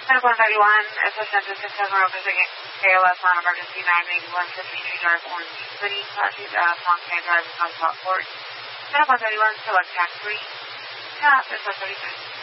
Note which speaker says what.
Speaker 1: Center 131, assistant to 670 Pacific ALS on emergency 981 New York, Orange City, Classic, Montana Drive, South Port. Center 131, select tax 3, top, it's 136.